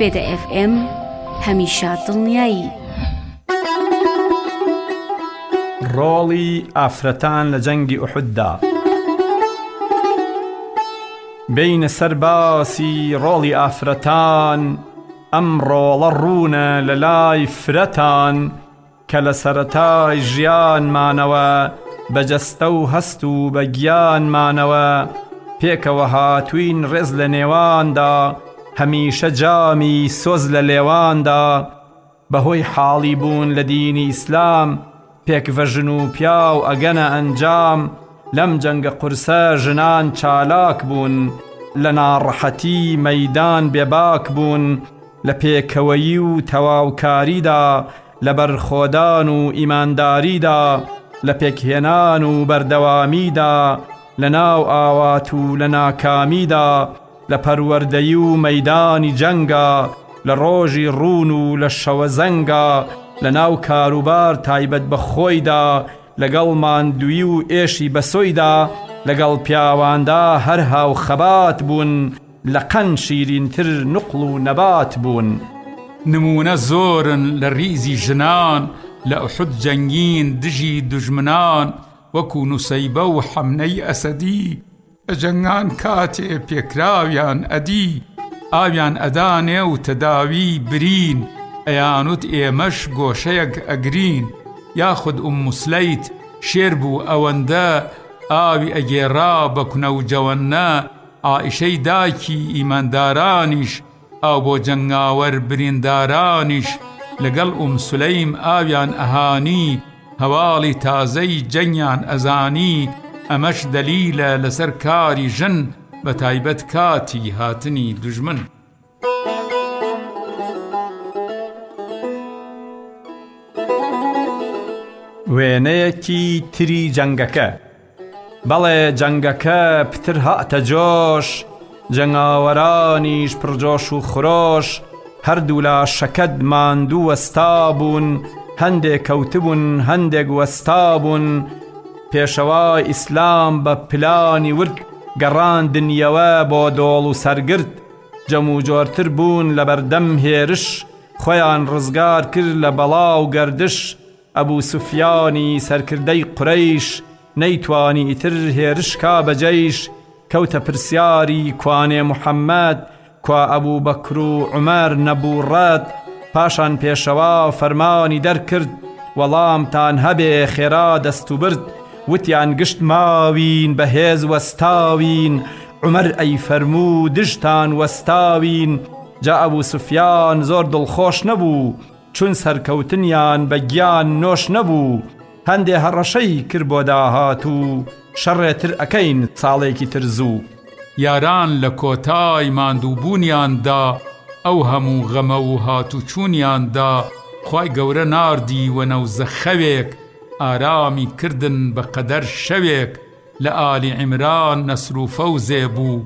سپیده اف ام همیشه دڵنیایی. ڕۆڵی ئافرەتان لە جەنگی ئوحوددا. بینە سەرباسی ڕۆڵی ئافرەتان ئەم ڕۆڵە ڕوونە لە لای فرەتان کە لە سەرەتای ژیانمانەوە بەجەستە و هەست و بە گیانمانەوە پێکەوە هاتووین ڕێز لە نێواندا هەمیشە جامی سۆز لە لێواندا بەهۆی حاڵی بوون لە دینی ئیسلام پێکڤە ژن و پیا و ئەگەنە ئەنجام لەم جەنگە قورسە ژنان چالاک بوون لە ناڕەحەتی مەیدان بێباک بوون لە پێکەوەیی و تەواوکاریدا لە بەرخۆدان و ئیمانداریدا لە پێکهێنان و بەردەوامیدا لە ناو ئاوات و لە ناکامیدا لە پەروەردەیی و مەیدانی جەنگا لە ڕۆژی ڕوون و لە شەوە زەنگا لە ناو کاروبار تایبەت بە خۆیدا لەگەڵ ماندووی و ئێشی بەسۆیدا لەگەڵ پیاواندا هەر هاو خەبات بوون لە قەن شیرینتر نوقڵ و نەبات بوون. نمونە زۆرن لە ریزی ژنان لە ئوحود جەنگین دژی دوژمنان وەکو نوسەیبە و حەمنەی ئەسەدی ئەجەنگان کاتێ پێکراویان ئەدی ئاویان ئەدانێ و تەداوی برین ئەیانوت ئێمەش گۆشەیەک ئەگرین یاخود مسلەیت شێر بوو ئەوەندە ئاوی ئەگێڕا بە کونە و جەوەنە عائیشەی دایکی ئیماندارانیش ئاو بۆ جەنگاوەر بریندارانیش لەگەڵ سولەیم ئاویان ئەهانی هەواڵی تازەی جەنگیان ئەزانی ئەمەش دەلیلە لەسەر کاری ژن بە تایبەت کاتی هاتنی دوژمن. وێنەیەکی تری جەنگەکە. بەڵێ جەنگەکە پتر هاتە جۆش جەنگاوەرانیش پڕجۆش و خرۆش هەردوو لا شەکەت ماندوو وەستا بوون هەندێک کەوتبوون هەندێک وەستا بوون پێشەوای ئیسلام بە پلانی ورد گەڕاندنیەوە بۆ دۆڵ و سەرگرت جەم و جۆرتر بوون لە بەردەم هێرش خۆیان ڕزگار کرد لە بەڵاو گەردش ئەبوو سوفیانی سەرکردەی قورەیش نەیتوانی ئیتر هێرش کا بەجەیش کەوتە پرسیاری کوانێ محەممەد کوا ئەبوو بەکر و عومەر نەبوو ڕەت پاشان پێشەوا فەرمانی دەرکرد وەڵامتان هەبێ خێرا دەست و برد وتیان گشت ماوین بەهێز وەستاوین عومەر ئەی فەرموو دژتان وەستاوین جا ئەبوو سوفیان زۆر دڵخۆش نەبوو چون سەرکەوتنیان بە گیان نۆش نەبوو هەندێ هەڕەشەی کرد بۆ داهات و شەڕێتر ئەکەین ساڵێکی تر زوو. یاران لە کۆتای ماندووبوونیاندا ئەو هەموو غەمە و هاتوچوونیاندا خوای گەورە ناردی وەنەوزە خەوێک ئارامی کردن بە قەدەر شەوێک لە ئالی عیمران نەسر و فەوزێ بوو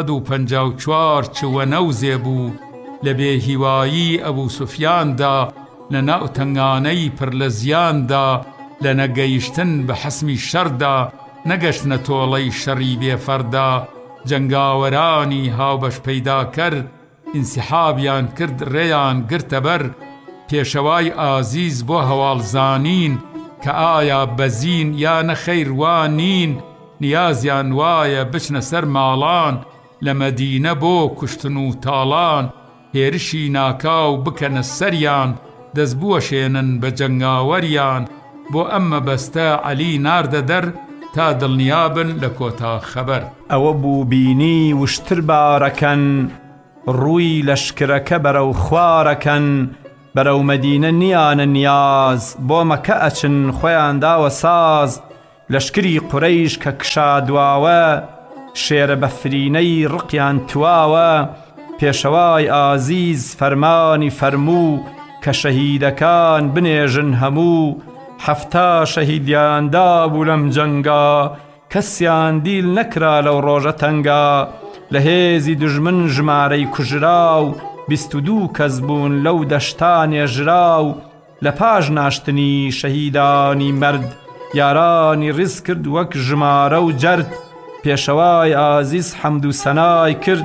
154 چوەنەوزێ بوو لە بێهیوایی ئەبوو سوفیاندا لە ناو تەنگانەی پڕ لە زیاندا لە نەگەیشتن بە حەسمی شەردا نەگەشتنە تۆڵەی شەڕی بێفەردا جەنگاوەرانی هاوبەش پەیدا کرد ئینسیحابیان کرد ڕێیان گرتە بەر پێشەوای ئازیز بۆ هەواڵزانین کە ئایا بەزین یا نەخەیر وانین نیازیان وایە بچنە سەر ماڵان لە مەدینە بۆ کوشتن و تاڵان هێرشی ناکاو بکەنە سەریان دەست بوەشێنن بە جەنگاوەریان بۆ ئەمە بەستە عەلی ناردە دەر تا دڵنیابن لە کۆتا خەبەر ئەوە بوو بینی وشتر بارەکەن ڕووی لەشکرەکە بەرەو خوارەکەن بەرەو مەدینە نیانە نیاز بۆ مەکە ئەچن خۆیان داوە ساز لەشکری قورەیش کە کشادواوە شێرە بەفرینەی ڕقیان تواوە پێشەوای ئازیز فەرمانی فەرموو کە شەهیدەکان بنێژن هەموو 70 شەهیدیاندا بوو لەم جەنگا کەسیان دیل نەکرا لەو ڕۆژە تەنگا لە هێزی دژمن ژمارەی کوژراو 22 کەس بوون لەو دەشتانێ ژراو لە پاش ناشتنی شەهیدانی مرد یارانی ڕز کرد وەک ژمارە و جەرد پێشەوای ئازیز حەمد و سەنای کرد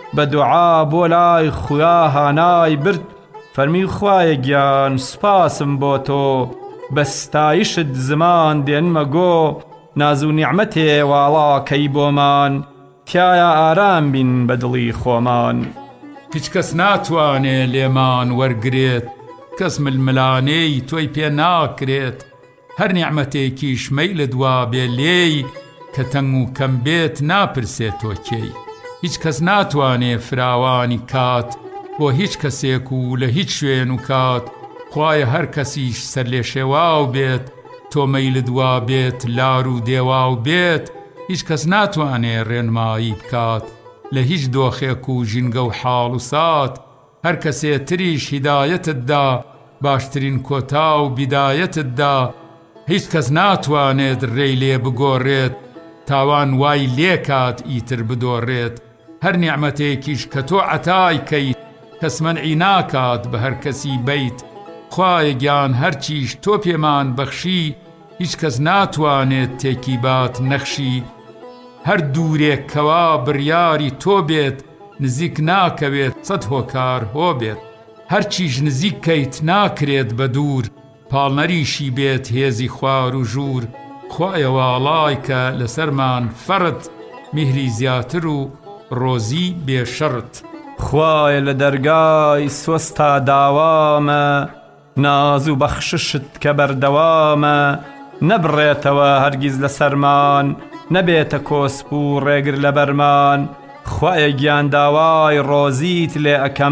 بە دوعا بۆ لای خویا هانای برد فەرمی خوایە گیان سوپاسم بۆ تۆ بە ستایشت زمان دێنمە گۆ ناز و نیعمەتێ واڵاکەی بۆمان تایە ئارام بین بە دڵی خۆمان هیچ کەس ناتوانێ لێمان وەرگرێت کەس ململانەی تۆی پێ ناکرێت هەر نیعمەتێکیش مەیلت وا بێ لێی کە تەنگ و کەم بێت ناپرسێت تۆ کێی هیچ کەس ناتوانێ فراوانی کات بۆ هیچ کەسێک و لە هیچ شوێن و کات خوایە هەر کەسیش سەر لێ شێواو بێت تۆ مەیلت وا بێت لار و دێواو بێت هیچ کەس ناتوانێ ڕێنمایی بکات لە هیچ دۆخێک و ژینگە و حاڵ و سات هەر کەسێ تریش هیدایەتتدا باشترین کۆتا و بیدایەتتدا هیچ کەس ناتوانێت ڕێی لێ بگۆڕێت تاوان وای لێکات ئیتر بدۆڕێت هەر نیعمەتێکیش کە تۆ عەتای کەیت کەس مەنعی ناکات بە هەر کەسی بیت خوایە گیان هەرچیش تۆ پێمان بەخشی هیچ کەس ناتوانێت تێکی بات نەخشی هەر دوورێک کەوا بڕیاری تۆ بێت نزیک ناکەوێت سەد هۆکار هۆ بێت هەرچیش نزیک کەیت ناکرێت بە دوور پاڵنەریشی بێت هێزی خوار و ژوور خوایە واڵای کە لەسەرمان فەرت میهری زیاتر و ڕۆزی بێشەڕت خوایە لە دەرگای سوەستا داوامە ناز و بەخششت کە بەردەوامە نەبڕێتەوە هەرگیز لەسەرمان نەبێتە کۆسپ و ڕێگر لە بەرمان خوایە گیان داوای ڕۆزیت لێ ئەکەم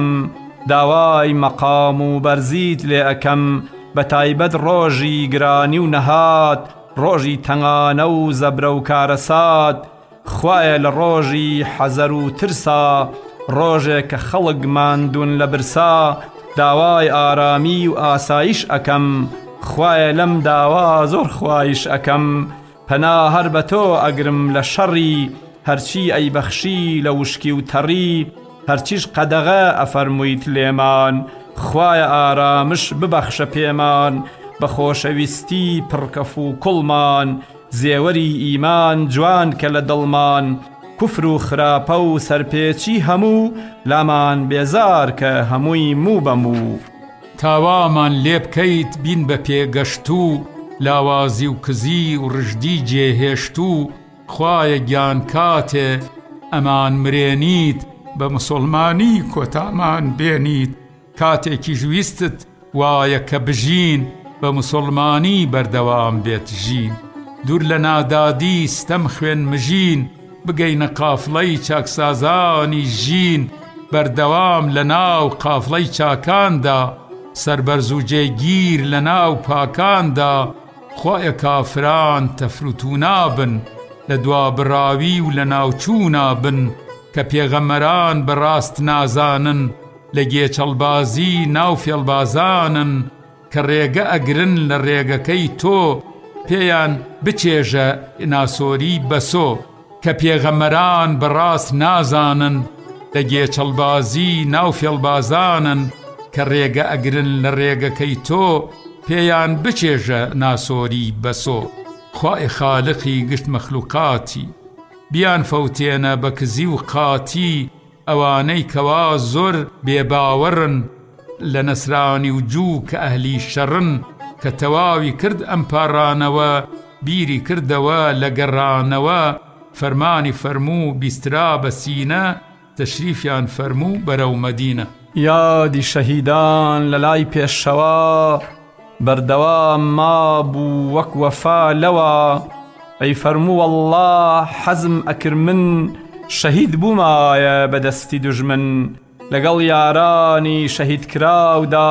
داوای مەقام و بەرزیت لێ ئەکەم بە تایبەت ڕۆژی گرانی و نەهات ڕۆژی تەنگانە و زەبرە و کارەسات خوایە لە ڕۆژی حەزەر و ترسا ڕۆژێک کە خەڵک ماندوون لە برسا داوای ئارامی و ئاسایش ئەکەم خوایە لەم داوا زۆر خوایش ئەکەم پەنا هەر بە تۆ ئەگرم لە شەڕی هەرچی ئەی بەخشی لە وشکی و تەڕی هەرچیش قەدەغە ئەفەرموویت لێمان خوایە ئارامش ببەخشە پێمان بە خۆشەویستی پڕکەف و کوڵمان زێوەری ئیمان جوان کە لە دڵمان کوفر و خراپە و سەرپێچی هەموو لامان بێزار کە هەمووی موو بەموو تاوامان لێ بکەیت بین بە پێگەشتوو لاوازی و کزی و ڕژدی جێهێشتوو خوایە گیان کاتێ ئەمان مرێنیت بە مسڵمانی کۆتامان بێنیت کاتێکی ژویستت وایە کە بژین بە مسڵمانی بەردەوام بێت ژین دوور لە نادادی ستەم خوێن مژین بگەینە قافڵەی چاکسازانی ژین بەردەوام لە ناو قافڵەی چاکاندا سەربەرز و جێگیر لە ناو پاکاندا خوایە کافران تەفروت و نابن لە دوا بڕاوی و لە ناوچوو نابن کە پێغەمەران بەڕاست نازانن لە گێچەڵبازی ناو فێڵبازانن کە ڕێگە ئەگرن لە ڕێگەکەی تۆ پێیان بچێژە ناسۆری بەسۆ کە پێغەمەران بەڕاست نازانن لە گێچەڵبازی ناو فێڵبازانن کە ڕێگە ئەگرن لە ڕێگەکەی تۆ پێیان بچێژە ناسۆری بەسۆ خوای خالقی گشت مەخلوقاتی بیان فەوتێنە بە کزی و قاتی ئەوانەی کەوا زۆر بێباوەڕن لە نەسرانی و جوو کە ئەهلی شەڕن کە تەواوی کرد ئەم پاڕانەوە بیری کردەوە لە گەڕانەوە فەرمانی فەرموو بیسترا بە سینە تەشریفیان فەرموو بەرەو مەدینە یادی شەهیدان لە لای پێشەوە بەردەوام مابوو وەک وەفا لەوە ئەی فەرموو وەڵڵا حەزم ئەکر من شەهید بوومایە بەدەستی دوژمن لەگەڵ یارانی شەهید کراودا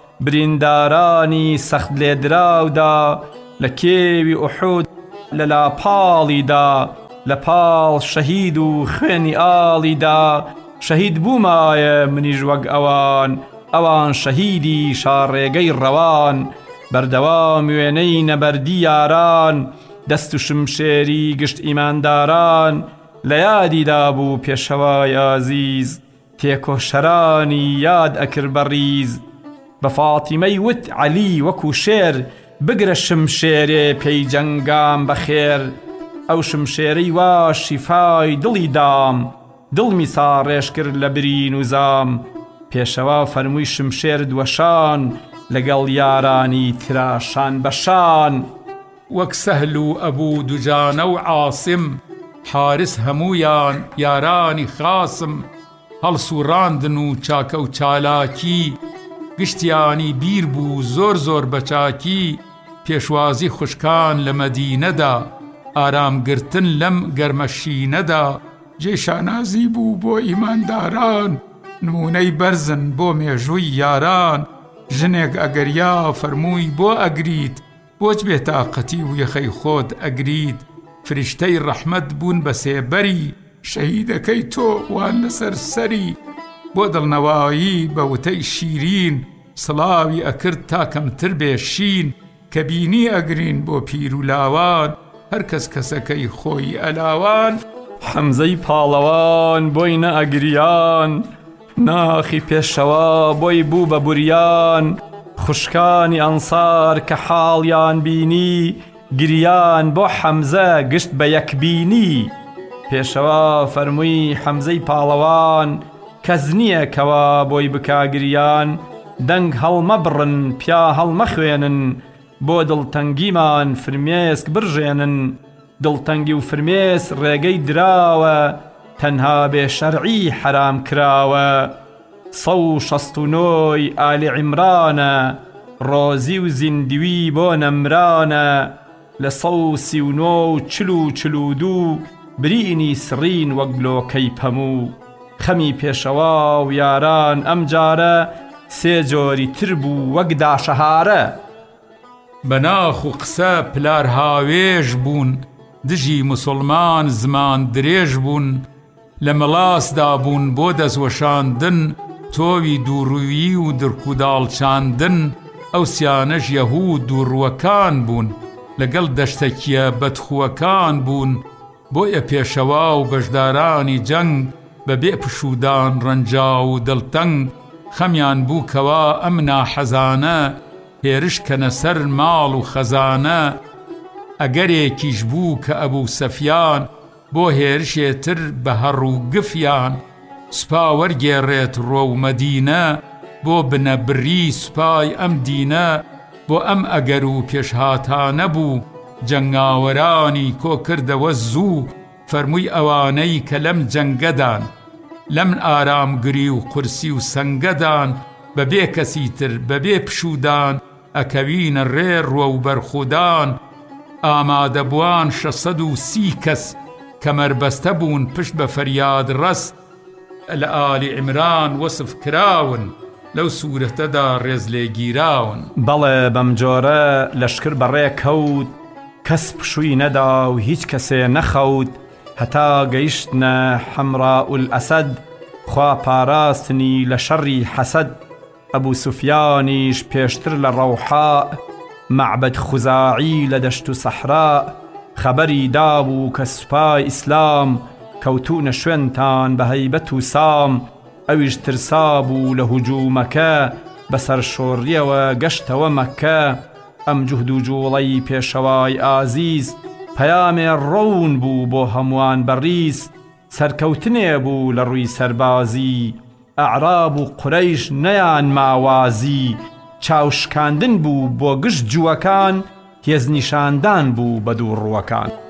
بریندارانی سەخت لێدراودا لە کێوی ئوحود لە لاپاڵیدا لە پاڵ شەهید و خوێنی ئاڵیدا شەهید بوومایە منیش وەک ئەوان شەهیدی شاڕێگەی ڕەوان بەردەوام وێنەی نەبەردی یاران دەست و شمشێری گشت ئیمانداران لە یادیدا بوو پێشەوای ئازیز تێکۆشەرانی یاد ئەکر بەڕیز بە فاتیمەی وت عەلی وەکو شێر بگرە شمشێرێ پێی جەنگام بەخێر ئەو شمشێرەی وا شیفای دڵی دام دڵمیسا ڕێژ کرد لە برین و زام پێشەوا فەرمووی شمشێر دووەشان لەگەڵ یارانی تراشان بەشان وەک سەهل و ئەبوو دوجانە و عاسم حارس هەموویان یارانی خاسم هەڵسوڕاندن و چاکە و چالاکی گشتیانی بیر بوو زۆر زۆر بەچاکی پێشوازی خوشکان لە مەدینەدا ئارامگرتن لەم گەرمەشینەدا جێشانازی بوو بۆ ئیمانداران نمونەی بەرزن بۆ مێژووی یاران ژنێک ئەگەریا فەرمووی بۆ ئەگریت بۆچ بێتاقەتی و یەخەی خۆت ئەگریت فریشتەی ڕەحمەت بوون بە سێبەری شەهیدەکەی تۆ وان لەسەر سەری بۆ دڵنەوایی بە وتەی شیرین سڵاوی ئەکرد تا کەمتر بێ شین کە بینی ئەگرین بۆ پیر و لاوان هەر کەس کەسەکەی خۆی ئەلاوان حەمزەی پاڵەوان بۆی نەئەگریان ناخی پێشەوە بۆی بوو بە بوریان خوشکانی ئەنسار کە حاڵیان بینی گریان بۆ حەمزە گشت بە یەکبینی پێشەوە فەرمووی حەمزەی پاڵەوان کەس نییە کەوا بۆی بکاگریان دەنگ هەڵمەبڕن پیا هەڵمەخوێنن بۆ دڵتەنگیمان فرمێسک برژێنن دڵتەنگی و فرمێس ڕێگەی دراوە تەنها بێشەرعی حرام کراوە 169 ئالی عیمرانە ڕۆزی و زیندوی بۆ نەمرانە لە 139 برینی سڕین وەک بلۆکەی پەموو خەمی پێشەوا و یاران ئەم جارە سێ جۆری تر بوو وەک داشەهارە بەناخ و قسە پلار هاوێژ بوون دژی موسڵمان زمان درێژ بوون لە مەڵاسدا بوون بۆ دەستوەشاندن تۆوی دووڕووی و درکوداڵچاندن ئەو سیانەش یەهود و ڕووەکان بوون لەگەڵ دەشتەکیە بەدخووەکان بوون بۆیە پێشەوا و بەشدارانی جەنگ بەبێ پشودان ڕەنجا و دڵتەنگ خەمیان بوو کەوا ئەم ناحەزانە هێرش کەنە سەر ماڵ و خەزانە ئەگەرێکیش بوو کە ئەبوو سەفیان بۆ هێرشێتر بە هەڕ و گفیان سوپا وەرگێڕێت ڕۆ و مەدینە بۆ بنەبری سوپای ئەم دینە بۆ ئەم ئەگەر و پێشهاتانە بوو جەنگاوەرانی کۆ کردەوە زوو فەرمووی ئەوانەی کە لەم جەنگەدان لەم ئارامگری و قورسی و سەنگەدان بەبێ کەسی تر بەبێ پشودان ئەکەوینە ڕێ ڕۆ و بەرخودان ئامادەبوان 630 کەس کەمەربەستە بوون پشت بە فەریاد ڕەس لە ئالی عیمران وەسف کراون لەو سوورەتەدا ڕێز لێگیراون بەڵێ بەم جۆرە لەشکر بەڕێ کەوت کەس پشووی نەدا و هیچ کەسێ نەخەوت هەتا گەیشتنە حەمراء الئەسەد خوا پاراستنی لە شەڕی حەسەد ئەبوو سوفیانیش پێشتر لە ڕەوحاء مەعبەد خوزاعی لە دەشت و سەحرا خەبەری دابوو کە سوپای ئیسلام کەوتونە شوێنتان بە هەیبەت و سام ئەویش ترسا بوو لە هوجومەکە بەسەر شۆڕیەوە گەشتەوە مەکە ئەم جوهد و جوڵەی پێشەوای ئازیز پەیامێ ڕەون بوو بۆ هەمووان بەڕیز سەرکەوتنێ بوو لە ڕووی سەربازی ئەعراب و قورەیش نەیان ماوازی چاوشکاندن بوو بۆ گشت جووەکان هێزنیشاندان بوو بە دوو ڕووەکان